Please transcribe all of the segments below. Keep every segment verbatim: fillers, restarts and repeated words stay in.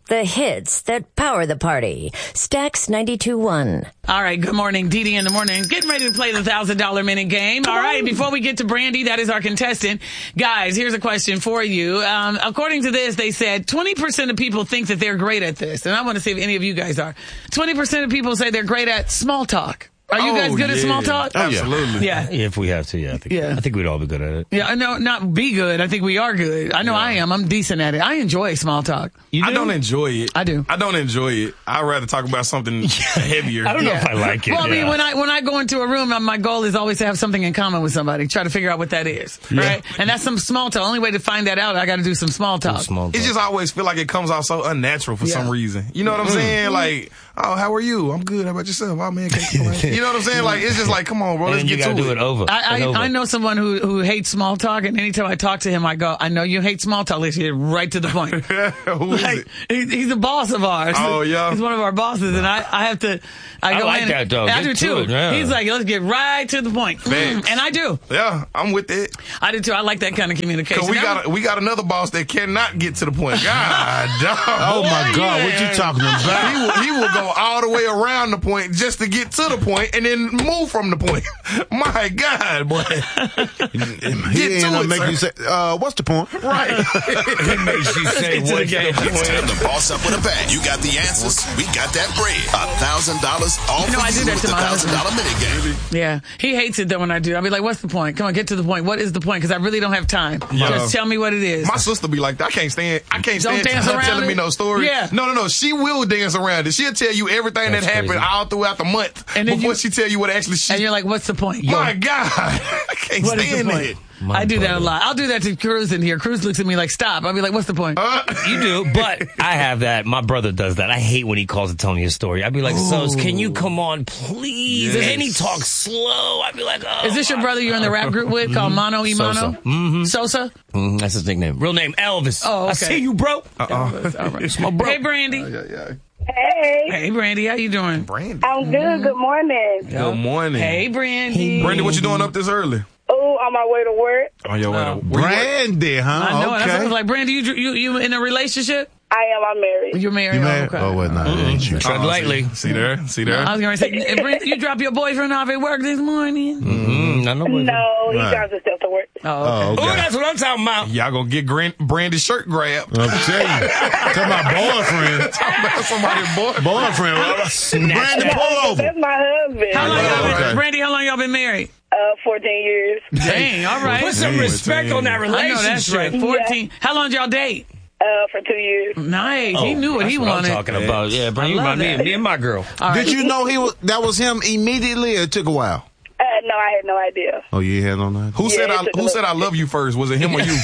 The hits that power the party. Stax ninety-two point one. All right, good morning, Dee Dee in the morning. Getting ready to play the one thousand dollar minute game. All right, before we get to Brandy, that is our contestant. Guys, here's a question for you. Um, according to this, they said twenty percent of people think that they're great at this. And I want to see if any of you guys are. twenty percent of people say they're great at small talk. Are you guys oh, good yeah. at small talk? Oh, Absolutely. Yeah. If we have to, yeah. I think, Yeah. I think we'd all be good at it. Yeah, I know, not be good. I think we are good. I know Yeah. I am. I'm decent at it. I enjoy small talk. You do? I don't enjoy it. I do. I don't enjoy it. I'd rather talk about something heavier. I don't know Yeah. if I like it. Well, I mean, yeah. when I when I go into a room, my goal is always to have something in common with somebody. Try to figure out what that is, right? And that's some small talk. Only way to find that out, I got to do some small talk. Small It talk. just always feel like it comes out so unnatural for Yeah. some reason. You know what I'm saying? Like, oh, how are you? I'm good. How about yourself? Oh, man, can't complain. You know what I'm saying? Like, it's just like, come on, bro. and Let's then you get gotta to do it over. I, and I, over. I know someone who, who hates small talk, and anytime I talk to him, I go, I know you hate small talk. Let's get right to the point. Who is Like, it? he, he's a boss of ours. Oh, yeah? He's one of our bosses, and I, I have to, I I go like in. that, though. I Get do to too. it, yeah. He's like, let's get right to the point. Facts. And I do. Yeah, I'm with it. I do too. I like that kind of communication. Because we That got we got another boss that cannot get to the point. God, dog. Oh my God, what you talking He about? will, he will go all the way around the point just to get to the point and then move from the point. My God, boy. He Get ain't to gonna it, make sir. you say, uh, what's the point? Right. It makes you say, get to the what's game. the It's time point? to boss up with a bang. You got the answers. We got that bread. A thousand dollars all You know, for I you do that with to the my thousand dollar minute game. Yeah, he hates it though when I do. I'll be like, "What's the point? Come on, get to the point. What is the point? Because I really don't have time. Yeah. Just tell me what it is." My sister be like, I can't stand, I can't Don't stand dance her around telling it? me no story. Yeah. No, no, no. She will dance around it. She'll tell you everything That's that happened crazy. all throughout the month And then before you- she tell you what actually she. and you're like, "What's the point?" My God, I can't What is the stand point? it. My I do that a brother. lot. I'll do that to Cruz in here. Cruz looks at me like, "Stop." I'll be like, "What's the point?" Uh, You do, but I have that. My brother does that. I hate when he calls to tell me a story. I'd be like, "Sos, can you come on, please?" Yes. And he talks slow. I'd be like, "Oh." Is this your brother you're in the rap group with called Mono Imano? Sosa. Mm-hmm. Sosa? Mm, that's his nickname. Real name, Elvis. Oh, okay. I see you, bro. Elvis, all right. It's my bro. Hey, Brandy. yeah, yeah. Hey, Hey, Brandy. How you doing? Brandy. I'm good. Good morning. Good morning. Hey, Brandy. Brandy, what you doing up this early? Oh, on my way to work. On your way Wow. to where you at? Brandy, huh? I know. it. That's what I Okay. was like, Brandy, you, you you in a relationship? I am. I'm married. You're married? You Oh, married? okay. Oh, well, no, it ain't you. Tread Oh, lightly. See, see there? See there? I was going to say, eh, Brandy, you drop your boyfriend off at work this morning? Mm, not no, No, he Right. drives himself to work. Oh, okay. Oh, Oh, okay. that's what I'm talking about. Y'all gonna get Gran- Brandy's shirt grabbed. I'm telling you. Talking about boyfriend. Somebody's boy. Boyfriend. Brandy, pull over. That's my husband. How long y'all been, okay. Brandy, how long y'all been married? Uh, fourteen years. Dang, all right. Put some Hey, respect on that I relationship. know that's right. fourteen. How long did y'all date? Uh, for two years. Nice. he knew what That's he what wanted. I'm talking about. Yeah, bro, I you love remind me, that. of- me and my girl. All right. Did you know he was, that was him immediately or it took a while? Uh, no, I had no idea. Oh, you had on that? Who Yeah, said it I took a who little- said I love you first? Was it him or you?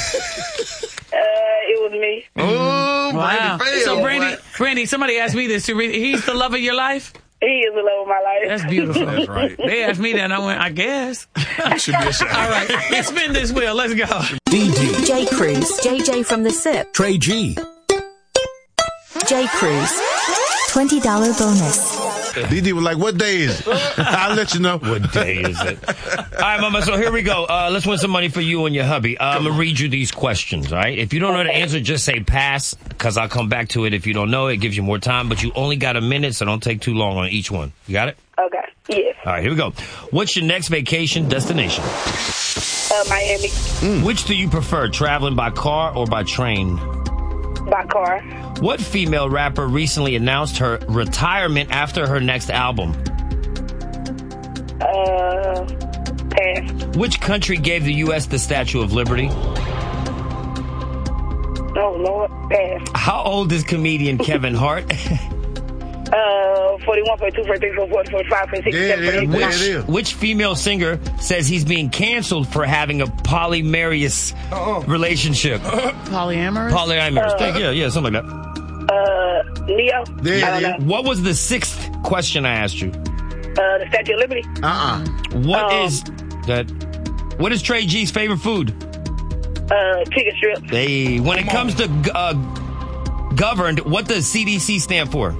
Uh, it was me. Oh, Wow. Brandy failed. So, Brandy, Brandy, somebody asked me this too. He's the love of your life? He is the love of my life. That's beautiful. That's right. They asked me that, and I went, I guess. You should be ashamed. All right, let's spin this wheel. Let's go. D D, J. Cruz. J J from the SIP. Trey G, J. Cruz. twenty dollar bonus. D D was like, what day is it? I'll let you know. What day is it? All right, Mama, so here we go. Uh, let's win some money for you and your hubby. Uh, I'm going to read you these questions, all right? If you don't know the answer, just say pass, because I'll come back to it. If you don't know, it gives you more time, but you only got a minute, so don't take too long on each one. You got it? Okay. Yes. All right, here we go. What's your next vacation destination? Uh, Miami. Which do you prefer, traveling by car or by train? By car. What female rapper recently announced her retirement after her next album? Uh, pass. Which country gave the U S the Statue of Liberty? Oh, Lord. Pass. How old is comedian Kevin Hart? Uh, forty-one, forty-two, forty-three, forty-four, forty-five, forty-six, Yeah, it is. forty-eight, Yeah, forty-nine. it is. Which female singer says he's being canceled for having a polyamorous relationship? Polyamorous? Polyamorous. Thank- yeah, yeah, something like that. Uh, Leo. There I it don't is. know. What was the sixth question I asked you? Uh, the Statue of Liberty. Uh-uh. What Um, is that? What is Trey G's favorite food? Uh, chicken strip. Hey, when it comes to uh, governed, what does C D C stand for?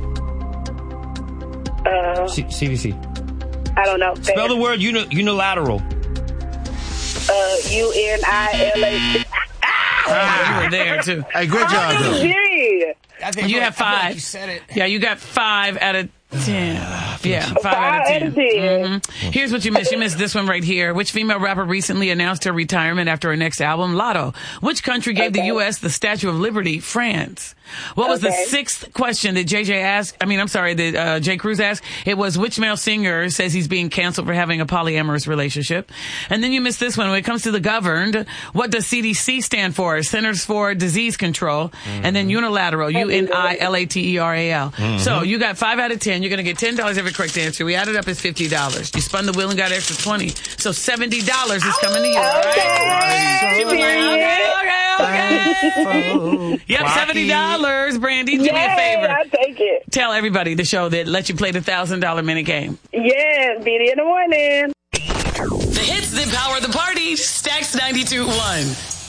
Uh, C- CDC. I don't know. Spell the word uni- unilateral. Uh, U N I L A. Ah, you were there, too. Hey, great job, though. Serious. I think You I have feel like five. you said it. Yeah, you got five out of ten. Yeah, five, Five out of ten. out of ten. Mm-hmm. Here's what you missed. You missed this one right here. Which female rapper recently announced her retirement after her next album? Lotto. Which country gave Okay. the U S the Statue of Liberty? France. What was the Okay. sixth question that J J asked? I mean, I'm sorry, that uh, J. Cruz asked. It was which male singer says he's being canceled for having a polyamorous relationship? And then you missed this one. When it comes to the governed, what does C D C stand for? Centers for Disease Control. Mm-hmm. And then unilateral, U N I L A T E R A L. Mm-hmm. So you got five out of ten. You're going to get ten dollars every correct answer. We added up as fifty dollars. You spun the wheel and got extra twenty. So seventy dollars is coming to you. All right? She was like, okay, okay, okay. Yep, seventy dollars. Brandy, do me a Yay, favor. I'll take it. Tell everybody the show that let you play the one thousand dollars minute game. Yes, B D in the morning. The hits that power the party. Stacks ninety-two point one.